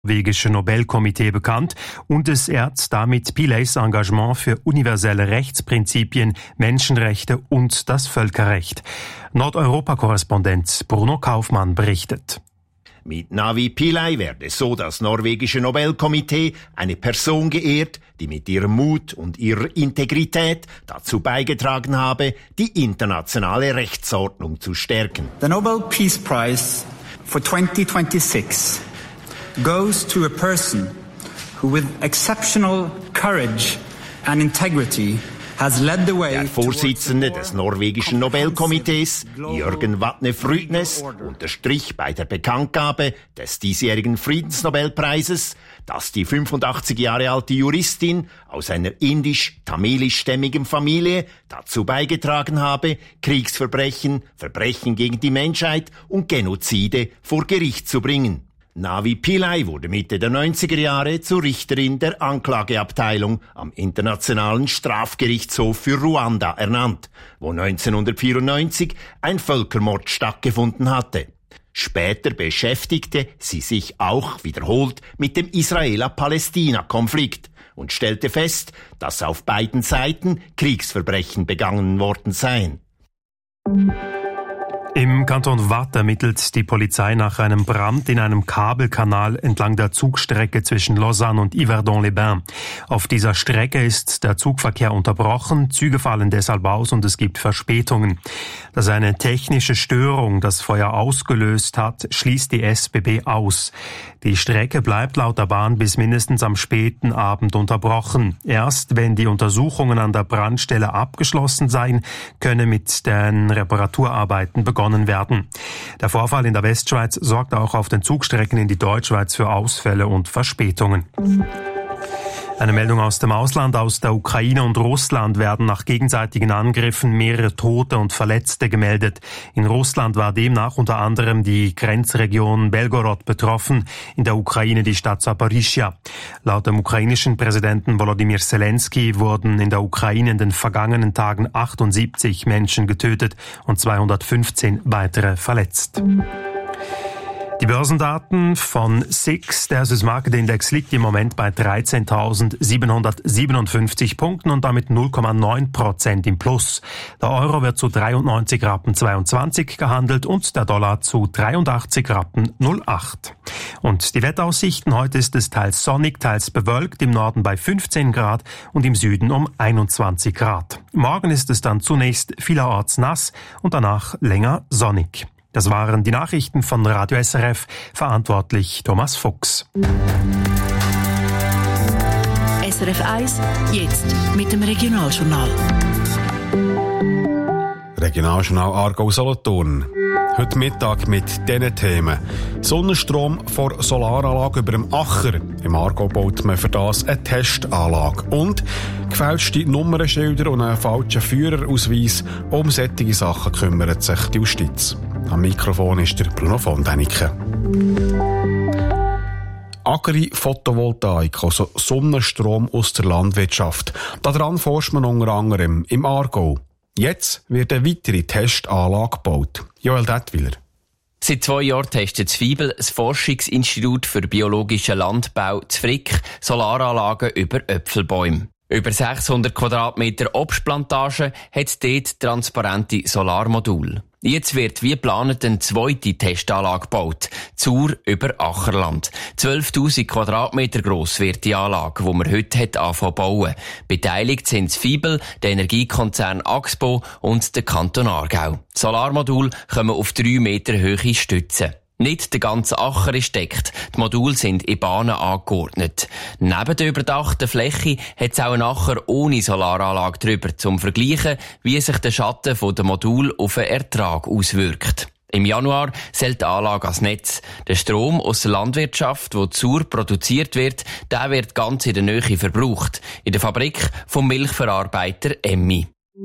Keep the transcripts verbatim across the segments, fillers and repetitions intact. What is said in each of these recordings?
norwegische Nobelkomitee bekannt und es ehrt damit Pileys Engagement für universelle Rechtsprinzipien, Menschenrechte und das Völkerrecht. Nordeuropa-Korrespondent Bruno Kaufmann berichtet. Mit Navi Pillay werde so das norwegische Nobelkomitee eine Person geehrt, die mit ihrem Mut und ihrer Integrität dazu beigetragen habe, die internationale Rechtsordnung zu stärken. The Nobel Peace Prize for twenty twenty-six goes to a person who with exceptional courage and integrity has led the way. Der Vorsitzende des norwegischen Nobelkomitees, Jørgen Vatne Frydnes, unterstrich bei der Bekanntgabe des diesjährigen Friedensnobelpreises, dass die fünfundachtzig Jahre alte Juristin aus einer indisch-tamilischstämmigen Familie dazu beigetragen habe, Kriegsverbrechen, Verbrechen gegen die Menschheit und Genozide vor Gericht zu bringen. Navi Pillay wurde Mitte der neunziger Jahre zur Richterin der Anklageabteilung am Internationalen Strafgerichtshof für Ruanda ernannt, wo neunzehnhundertvierundneunzig ein Völkermord stattgefunden hatte. Später beschäftigte sie sich auch wiederholt mit dem Israel-Palästina-Konflikt und stellte fest, dass auf beiden Seiten Kriegsverbrechen begangen worden seien. Im Kanton Waadt ermittelt die Polizei nach einem Brand in einem Kabelkanal entlang der Zugstrecke zwischen Lausanne und Yverdon-les-Bains. Auf dieser Strecke ist der Zugverkehr unterbrochen, Züge fallen deshalb aus und es gibt Verspätungen. Dass eine technische Störung das Feuer ausgelöst hat, schließt die S B B aus. Die Strecke bleibt laut der Bahn bis mindestens am späten Abend unterbrochen. Erst wenn die Untersuchungen an der Brandstelle abgeschlossen seien, könne mit den Reparaturarbeiten begonnen werden. Der Vorfall in der Westschweiz sorgt auch auf den Zugstrecken in die Deutschschweiz für Ausfälle und Verspätungen. Eine Meldung aus dem Ausland. Aus der Ukraine und Russland werden nach gegenseitigen Angriffen mehrere Tote und Verletzte gemeldet. In Russland war demnach unter anderem die Grenzregion Belgorod betroffen, in der Ukraine die Stadt Saporischschja. Laut dem ukrainischen Präsidenten Volodymyr Zelensky wurden in der Ukraine in den vergangenen Tagen achtundsiebzig Menschen getötet und zweihundertfünfzehn weitere verletzt. Die Börsendaten von S I X, der Swiss Market Index, liegt im Moment bei dreizehntausendsiebenhundertsiebenundfünfzig Punkten und damit null Komma neun Prozent im Plus. Der Euro wird zu dreiundneunzig Rappen zweiundzwanzig gehandelt und der Dollar zu dreiundachtzig Rappen null acht. Und die Wetteraussichten: Heute ist es teils sonnig, teils bewölkt, im Norden bei fünfzehn Grad und im Süden um einundzwanzig Grad. Morgen ist es dann zunächst vielerorts nass und danach länger sonnig. Das waren die Nachrichten von Radio S R F, verantwortlich Thomas Fuchs. S R F eins, jetzt mit dem Regionaljournal. Regionaljournal Aargau-Solothurn. Heute Mittag mit diesen Themen. Sonnenstrom vor Solaranlage über dem Acher. Im Aargau baut man für das eine Testanlage. Und gefälschte Nummernschilder und einen falschen Führerausweis. Um solche Sachen kümmert sich die Justiz. Am Mikrofon ist der Bruno von Däniken. Agri-Photovoltaik, also Sonnenstrom aus der Landwirtschaft. Daran forscht man unter anderem im Aargau. Jetzt wird eine weitere Testanlage gebaut. Joel Detwiler. Seit zwei Jahren testet das Fibel, das Forschungsinstitut für biologischen Landbau zu Frick, Solaranlagen über Äpfelbäume. Über sechshundert Quadratmeter Obstplantage hat dort transparente Solarmodule. Jetzt wird wie geplant eine zweite Testanlage gebaut. Zur über Acherland. zwölftausend Quadratmeter gross wird die Anlage, die man heute hat angefangen zu bauen. Beteiligt sind das Fibel, der Energiekonzern Axpo und der Kanton Aargau. Die Solarmodule kommen auf drei Meter hohe Stützen. Nicht der ganze Acher ist deckt. Die Module sind in Bahnen angeordnet. Neben der überdachten Fläche hat es auch einen Acher ohne Solaranlage drüber, zum Vergleichen, wie sich der Schatten von der Modul auf den Ertrag auswirkt. Im Januar soll die Anlage ans Netz. Der Strom aus der Landwirtschaft, der zur produziert wird, der wird ganz in der Nähe verbraucht. In der Fabrik vom Milchverarbeiter Emmi.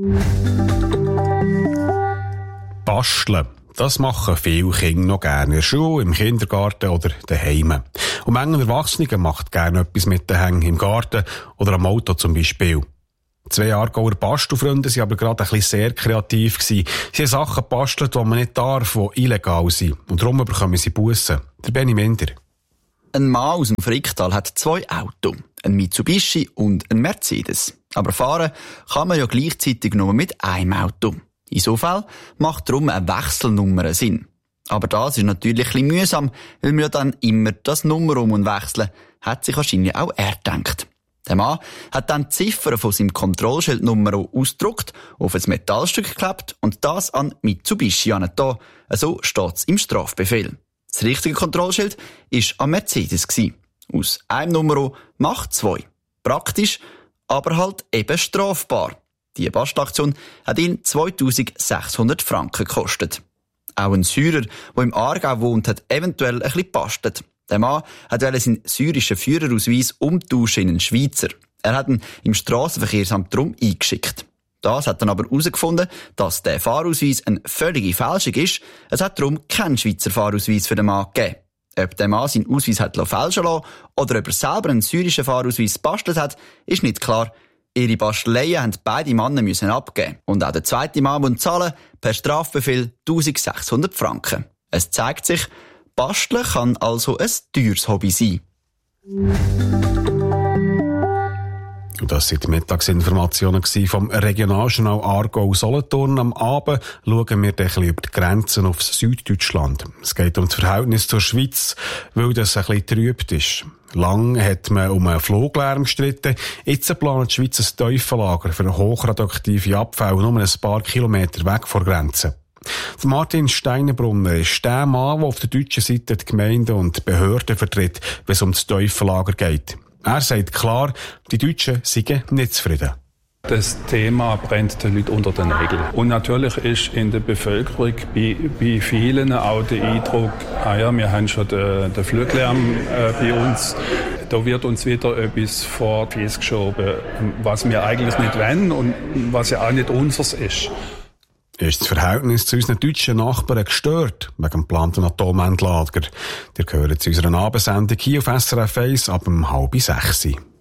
Basteln. Das machen viele Kinder noch gerne in der Schule, im Kindergarten oder daheim. Und manche Erwachsene macht gerne etwas mit den Hängen im Garten oder am Auto zum Beispiel. Zwei Aargauer Bastelfreunde waren aber gerade ein bisschen sehr kreativ gewesen. Sie haben Sachen gebastelt, die man nicht darf, die illegal sind. Und darum bekommen sie Bussen. Der Benny Minder. Ein Mann aus dem Fricktal hat zwei Autos, ein Mitsubishi und ein Mercedes. Aber fahren kann man ja gleichzeitig nur mit einem Auto. In so Fall macht darum eine Wechselnummer Sinn. Aber das ist natürlich ein bisschen mühsam, weil man ja dann immer das Nummer um und wechseln, hat sich wahrscheinlich auch er gedacht. Der Mann hat dann die Ziffern von seinem Kontrollschildnummer ausgedruckt, auf ein Metallstück geklebt und das an Mitsubishi angetan. So steht es im Strafbefehl. Das richtige Kontrollschild war am Mercedes. Aus einem Nummer macht zwei. Praktisch, aber halt eben strafbar. Die Bastaktion hat ihn zweitausendsechshundert Franken gekostet. Auch ein Syrer, der im Aargau wohnt, hat eventuell ein bisschen gebastelt. Der Mann wollte seinen syrischen Führerausweis umtauschen in einen Schweizer. Er hat ihn im Strassenverkehrsamt darum eingeschickt. Das hat dann aber herausgefunden, dass der Fahrausweis eine völlige Fälschung ist. Es hat darum keinen Schweizer Fahrausweis für den Mann gegeben. Ob der Mann seinen Ausweis hat fälschen lassen oder ob er selber einen syrischen Fahrausweis gebastelt hat, ist nicht klar. Ihre Basteleien haben beide Männer müssen abgeben. Und auch der zweite Mann muss zahlen, per Strafbefehl eintausendsechshundert Franken. Es zeigt sich, Basteln kann also ein teures Hobby sein. Und das sind die Mittagsinformationen vom Regionaljournal Aargau-Solothurn. Am Abend schauen wir dann über die Grenzen auf Süddeutschland. Es geht um das Verhältnis zur Schweiz, weil das ein bisschen trübt ist. Lang hat man um einen Fluglärm gestritten. Jetzt plant die Schweiz ein Teufellager für hochradioaktive Abfälle nur ein paar Kilometer weg vor Grenzen. Martin Steinebrunner ist der Mann, der auf der deutschen Seite die Gemeinden und die Behörden vertritt, wenn es um das Teufellager geht. Er sagt klar, die Deutschen seien nicht zufrieden. Das Thema brennt den Leuten unter den Nägeln. Und natürlich ist in der Bevölkerung bei, bei vielen auch der Eindruck, ah ja, wir haben schon den, den Fluglärm äh, bei uns. Da wird uns wieder etwas vor die Füße geschoben, was wir eigentlich nicht wollen und was ja auch nicht unseres ist. Ist das Verhältnis zu unseren deutschen Nachbarn gestört wegen dem geplanten Atomendlager? Ihr gehört zu unserer Abendsendung hier auf S R F eins ab um halb sechs.